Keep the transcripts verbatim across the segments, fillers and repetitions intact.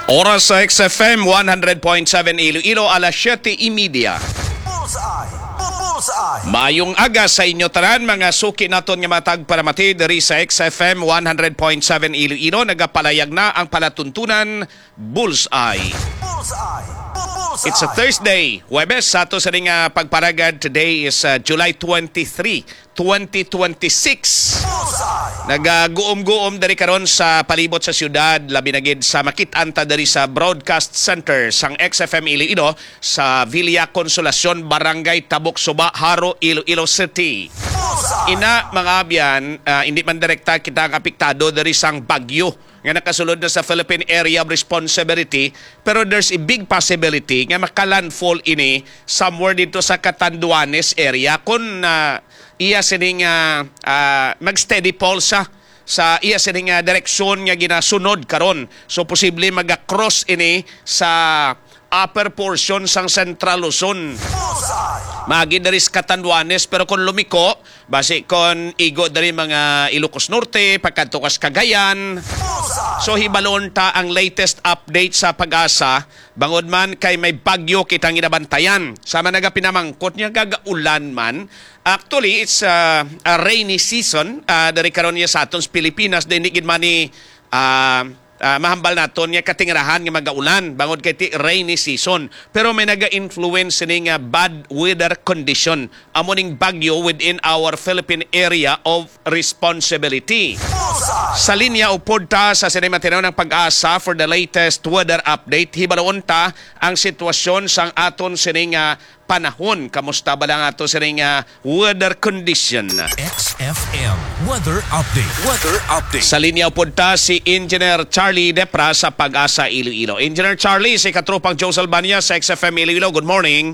Oras sa X F M one hundred point seven Iloilo, alas siyete y media. Bullseye! Bullseye! Mayong aga sa inyo tanan, mga suki naton nga matag paramati diri sa X F M one hundred point seven Iloilo. Nagapalayag na ang palatuntunan Bullseye. Bullseye! Bullseye! It's a Thursday, Huwebes, sa ato sa ring uh, pagparagad. Today is uh, July twenty-third, twenty twenty-six. Bullseye! Nagaguom-guom dari karon sa palibot sa syudad, labi na gid sa makit-anta dari sa Broadcast Center sang X F M Iloilo sa Villa Consolacion, Barangay Tabok Suba, Haro, Iloilo City. Bullseye! Ina mga abyan, uh, hindi man direkta kita ang apektado dari sang bagyo nga nakasulod na sa Philippine Area of Responsibility, pero there's a big possibility nga makalandfall ini somewhere dito sa Catanduanes area kung uh, iya sining uh, uh, mag-steady fall sa sa iya sining uh, direksyon nga ginasunod karon. So posible mag-cross ini sa upper portion sang Central Luzon. Magi dari sa Catanduanes, pero kung lumiko, base kung igo dari mga Ilocos Norte, pagkatukas Cagayan. So hibalon ta ang latest update sa pag-asa, bangod man kay may bagyo kitang inabantayan. Sama naga pinamangkot niya gagaulan man. Actually, it's uh, a rainy season. Uh, dari karon niya sa atong Pilipinas, dinigid man ni uh, Uh, mahambal naton nga katingarahan nga magaulan bangod kay rainy season, pero may naga-influence ning uh, bad weather condition amoning bagyo within our Philippine Area of Responsibility. Sa linya upod ta sa sinematinaw ng pag-asa for the latest weather update. Hibalon ta ang sitwasyon sang aton sining uh, panahon. Kamusta ba lang ato sining uh, weather condition? X F M Weather Update. Weather Update. Sa linya upod ta si Engineer Charlie Depra sa Pag-asa Iloilo. Engineer Charlie, si katropang Joe Salbania sa X F M Iloilo. Good morning.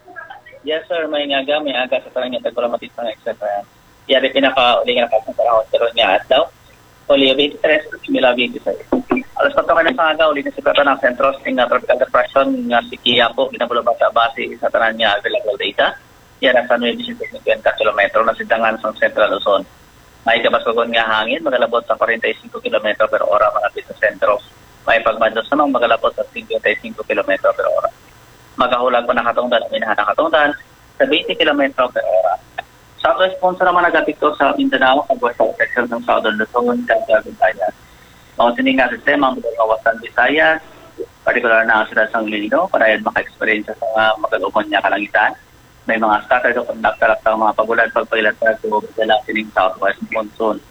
Yes sir, may nga may aga sa tarang niya tagpalamatis ng X F M. Yari pinaka-uli nga nakasang pero niya at daw. Uli twenty-three, Mila twenty-six. Alas pato ka na sa aga, uli na si Prata ng Centro ng Tropical Depression nga si Kia po, ginabulabas sa base sa tarang niya available data. Yan ang sa nine fifty kilometro na sindangan sa Central Luzon. May kabasbagon nga hangin, magalabot sa forty-five kilometro per ora malapit sa sentro. May pagmandos naman magalabot sa fifty-five kilometro per ora. Magahulag pa nakatungdan, minahan nakatungdan sa twenty kilometro per ora. Southwest sponsor naman nagapito sa Mindanao ang western section ng Southern Luzon, Cagayan, Visayas. Mga sining nga sistema ang mga Western Visayas, partikular na ang sila sang Lino, para yan maka-experience sa mga magalumon niya kalangitan. May mga scattered o conductor ang mga pagulan pagpagilat sa tubig sa sining Southwest monsoon.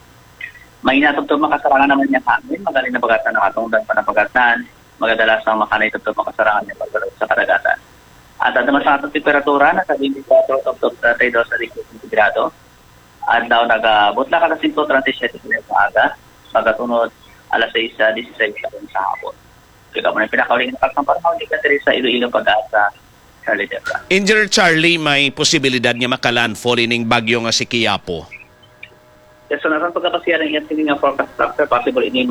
May inatugtog makasarangan naman niya hangin, magaling na bagatan ng atungdan pa na bagatan, magadalas ng makanay tugtog makasarangan niya pagpagilat sa karagatan. At at naman sa atong temperatura, nasa twenty-four tugtog sa tayo sa likod sentigrado. At daw nag-abot lang ka na one hundred thirty-seven kilometers sa aga, pagkatunod alas six sixteen sa hapon. Kaya mo na pinakauling nakakang panahon, di ka sa Iloilo Pag-asa, Charlie Depra. Engineer Charlie, may posibilidad nga makalandfall ining bagyo nga si Quiapo. Yes, so nasan pagkakasiya ng yan sining nga forecast structure, possible ini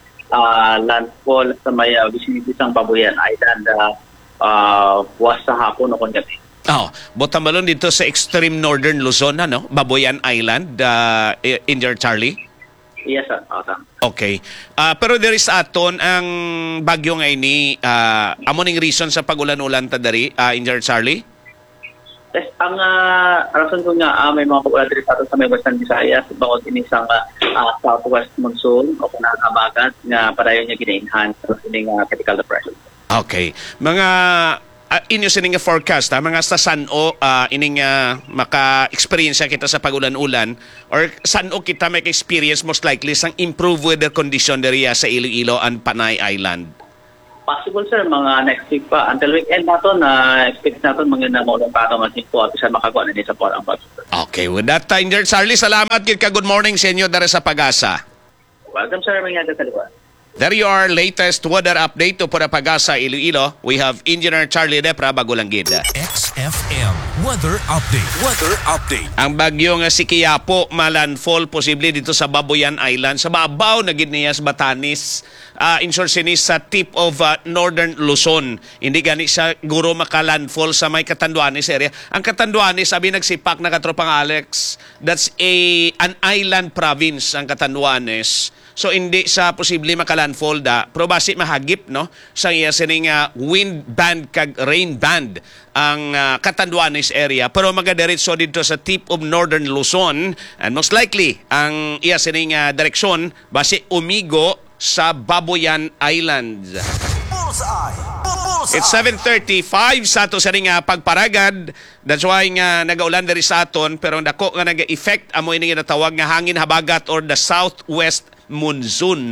mag-landfall uh, sa may uh, vicinity sang Babuyan Island uh, uh, was sa hapon o kung gabi. Oh, botamalon dito sa extreme northern Luzon, ano? Babuyan Island, uh, Engineer Charlie? Yes, sir. Awesome. Okay. Uh, pero there is aton ang bagyo nga ini, uh, amo ning reason sa pagulan-ulan ta dari, uh, Engineer Charlie? Yes, ang uh, rason ko nga uh, may mga pagulan diri sa aton sa may Western Visayas, bangod ini sang uh, uh, southwest monsoon o kung nakakabagat nga padayon niya gina-enhance sa sining uh, critical depression. Okay. Mga uh, inyo sining nga forecast, ha? Mga sa San-o, uh, ining uh, maka-experience kita sa pagulan-ulan, or San-o kita may experience most likely sang improved weather condition deriya sa Iloilo and Panay Island? Possible sir, mga next week pa. Until weekend nato na expect nato mga na maulang pa naman po at isa makagawa na sa po ang pag. Okay, with that time, Engineer Charlie, salamat kid ka. Good morning sa inyo dari sa Pag-asa. Welcome sir, mga kaliwa. There you are, latest weather update to para Pag-asa Iloilo. We have Engineer Charlie Depra, Bagulanggid. X F M Weather Update. Weather Update. Ang bagyo nga si Quiapo malandfall posible dito sa Babuyan Island. Sa babaw na gid niya sa Batanes, uh, insursinis sa tip of uh, northern Luzon. Hindi gani siya guro makalandfall sa may Catanduanes area. Ang Catanduanes, sabi nagsipak na katropang Alex, that's a an island province ang Catanduanes. So hindi sa posible makalandfall da, pero basi mahagip no sa iya sining uh, wind band kag rain band ang uh, Catanduanes area, pero magadiretso dito sa tip of northern Luzon, and most likely ang iya sining uh, direksyon basi umigo sa Baboyan Islands. It's seven thirty-five sa ato sa ring uh, pagparagad. That's why nga nagaulan diri sa aton, pero dako nga naga-effect amo ini nga natawag nga hangin habagat or the southwest monsoon.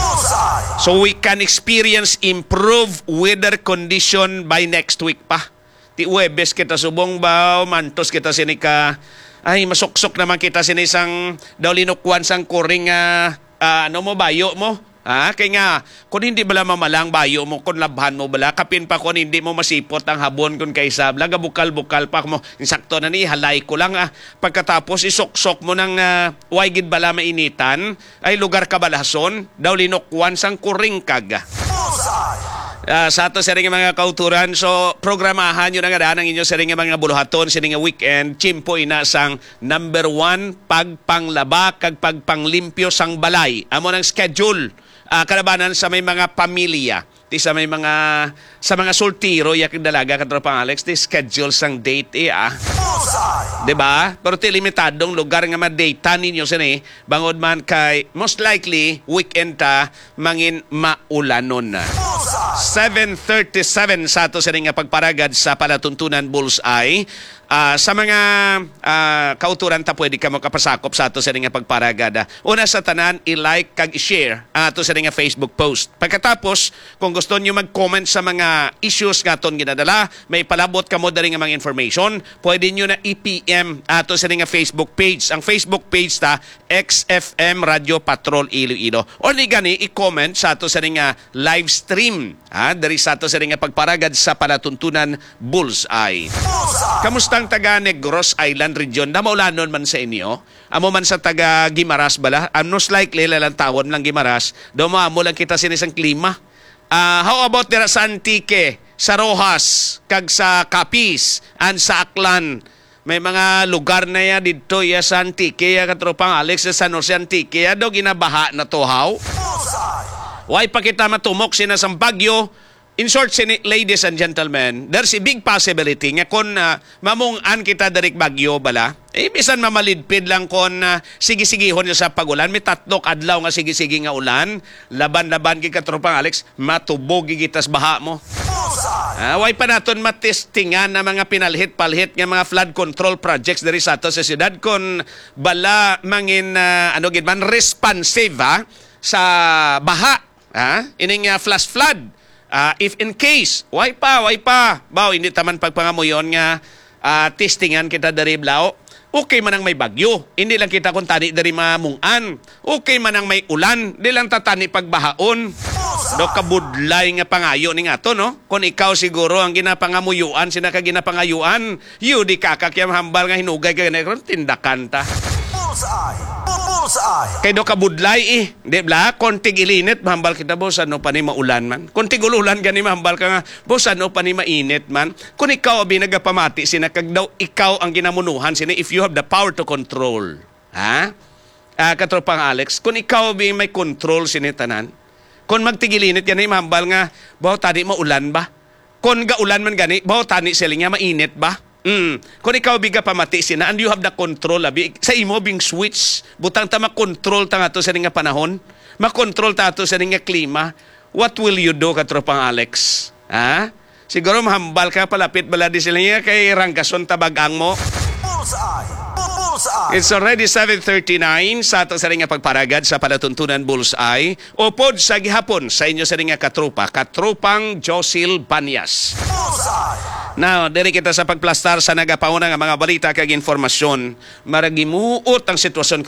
So we can experience improved weather condition by next week pa. Ti Huwebes kita subong ba, mantos kita sini ka, ay masuksok naman kita sini sang daw linukwan sang kuring uh, uh, ano mo, bayo mo. Ah, kaya nga, kung hindi bala mamalang bayo mo, kung labhan mo bala, kapin pa kung hindi mo masipot ang habon kung kaysa, laga bukal-bukal pa mo, insakto na ni, halay ko lang ah. Pagkatapos, isok-sok mo ng uh, waygid bala mainitan, ay lugar kabalason, daw linukwan sang kuring kaga. Uh, sa ato sa ring mga kauturan, so programahan yun nga daan ang inyo sa ring mga buluhaton, sa ring weekend, chimpo ina sang number one, pagpanglaba, kag pagpanglimpyo sang balay. Amo ng schedule, uh, kalabanan sa may mga pamilya, ti sa may mga, sa mga sultiro, yaking dalaga, katropang Alex, ti schedule sang date eh ah. Diba? Pero ti limitadong lugar nga ma-data ninyo sini, bangod man kay, most likely, weekend ta, mangin maulanon na. seven thirty-seven sa ato sa nga pagparagad sa palatuntunan Bullseye. Uh, sa mga uh, kauturan ta pwede ka makapasakop sa ato sa nga pagparagad. Una sa tanan, i-like kag i-share ang ato sa nga Facebook post. Pagkatapos, kung gusto nyo mag-comment sa mga issues nga aton ginadala, may palabot ka mo dali nga mga information, pwede nyo na i-P M ato sa nga Facebook page. Ang Facebook page ta, X F M Radio Patrol Iloilo. O ni gani, i-comment sa ato sa nga live stream. Ha? Dari sa ato sa nga pagparagad sa palatuntunan Bullseye. Kamusta ang taga Negros Island region? Namaulanon man sa inyo? Amo man sa taga Guimaras bala? Um, most likely, lalantawon lang Guimaras. Dumamo lang kita sinisang klima. Uh, how about dira sa Antique, sa Rojas, kag sa Capiz, and sa Aklan? May mga lugar na ya dito ya sa Antique, ya katropang Alex, sa San Jose Antique, ya daw ginabaha na to, how? Why pa kita matumok sinasang Bagyo? In short, ladies and gentlemen, there's a big possibility nga kung uh, mamungan kita darik Bagyo bala, eh bisan mamalidpid lang kung uh, sige-sigihon niya sa pagulan, may tatlok adlaw nga sige-sige nga ulan, laban-laban kay katropang Alex, matubog gigitas baha mo. Uh, why pa naton matestingan na mga pinalhit-palhit nga mga flood control projects diri sa ato sa siyudad kung bala mangin uh, ano gid man responsive ha, sa baha, ha? Ining uh, flash flood. Uh, if in case, why pa, why pa, baw, hindi taman pagpangamuyon nga uh, testingan kita dari Blao, okay man ang may bagyo, hindi lang kita kung tani dari mamungan, okay man ang may ulan, hindi lang tatani pagbahaon, do kabudlay nga pangayo ni nga to, no? Kung ikaw siguro ang ginapangamuyuan, sinaka ginapangayuan, yu di kakakyam hambal nga hinugay ka ganyan, tindakan ta. Kay do kabudlay eh, di ba? Kontig ilinit, mahambal kita, boss, ano pa ni maulan man. Kontig ululan gani, mahambal ka nga, boss, ano pa ni mainit man. Kung ikaw abi nagapamati, sinakag daw ikaw ang ginamunuhan, sina if you have the power to control. Ha? Uh, katropang Alex, kung ikaw abi may control sinitanan, kung magtigilinit gani, mahambal nga, baw, tani maulan ba? Kung gaulan man gani, baw, tani sila nga mainit ba? Mm. Kung ikaw biga pamati sina and you have the control abi sa imo bing switch butang ta makontrol ta nga to sa nga panahon, makontrol ta to sa nga klima, what will you do katropang Alex? Ha? Siguro mahambal ka palapit bala di sila nga kay ranggason tabagang mo. It's already seven thirty-nine sa ato sa nga pagparagad sa palatuntunan Bullseye upod sa gihapon sa inyo sa nga katropa, katropang Josil Banyas. Now, diri kita sa pagplastar sa nagapauna nga mga balita kag informasyon, maragimuot ang sitwasyon